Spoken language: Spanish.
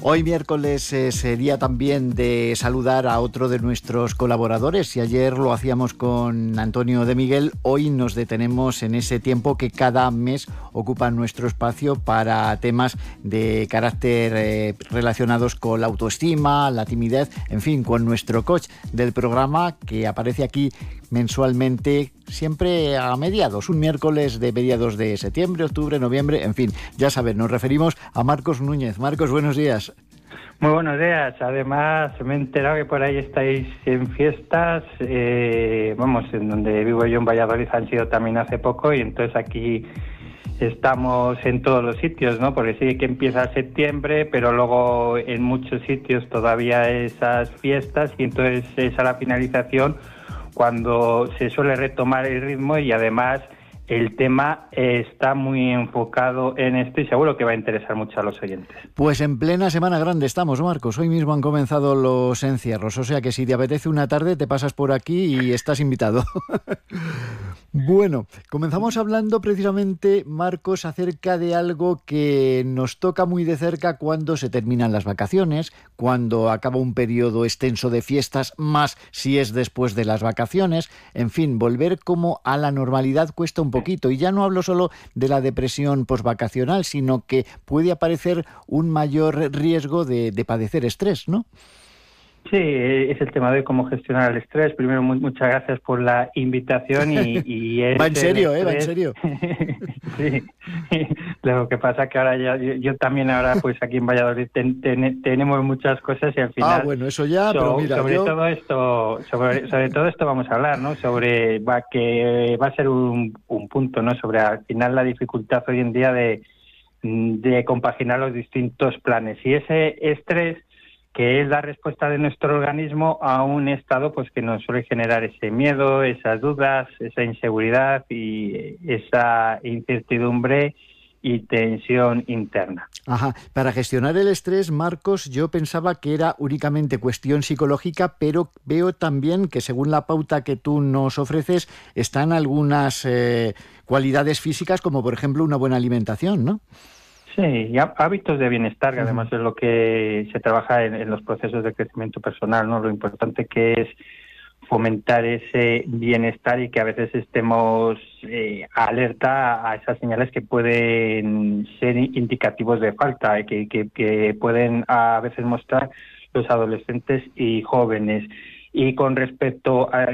Hoy miércoles sería también de saludar a otro de nuestros colaboradores. Si ayer lo hacíamos con Antonio de Miguel, hoy nos detenemos en ese tiempo que cada mes ocupa nuestro espacio para temas de carácter relacionados con la autoestima, la timidez, en fin, con nuestro coach del programa que aparece aquí mensualmente, siempre a mediados, un miércoles de mediados de septiembre, octubre, noviembre, en fin, ya saben, nos referimos a Marcos Núñez. Marcos, buenos días. Muy buenos días. Además, me he enterado que por ahí estáis en fiestas, en donde vivo yo en Valladolid han sido también hace poco, y entonces aquí estamos en todos los sitios, ¿no? Porque sí que empieza septiembre, pero luego en muchos sitios todavía esas fiestas, y entonces es a la finalización cuando se suele retomar el ritmo, y además el tema está muy enfocado en esto y seguro que va a interesar mucho a los oyentes. Pues en plena Semana Grande estamos, Marcos. Hoy mismo han comenzado los encierros, o sea que si te apetece una tarde te pasas por aquí y estás invitado. Bueno, comenzamos hablando precisamente, Marcos, acerca de algo que nos toca muy de cerca cuando se terminan las vacaciones, cuando acaba un periodo extenso de fiestas, más si es después de las vacaciones. En fin, volver como a la normalidad cuesta un poquito. Y ya no hablo solo de la depresión posvacacional, sino que puede aparecer un mayor riesgo de padecer estrés, ¿no? Sí, es el tema de cómo gestionar el estrés. Primero, muchas gracias por la invitación y va en serio, va en serio. Sí, lo que pasa que ahora yo también ahora pues aquí en Valladolid tenemos muchas cosas y al final... bueno, eso ya, pero mira, sobre todo esto vamos a hablar, ¿no? Que va a ser un punto, ¿no? Sobre al final la dificultad hoy en día de compaginar los distintos planes. Y ese estrés, que es la respuesta de nuestro organismo a un estado pues que nos suele generar ese miedo, esas dudas, esa inseguridad y esa incertidumbre y tensión interna. Ajá. Para gestionar el estrés, Marcos, yo pensaba que era únicamente cuestión psicológica, pero veo también que según la pauta que tú nos ofreces, están algunas cualidades físicas, como por ejemplo una buena alimentación, ¿no? Sí, y hábitos de bienestar, que además es lo que se trabaja en los procesos de crecimiento personal, ¿no? Lo importante que es fomentar ese bienestar y que a veces estemos alerta a esas señales que pueden ser indicativos de falta y que pueden a veces mostrar los adolescentes y jóvenes. Y con respecto a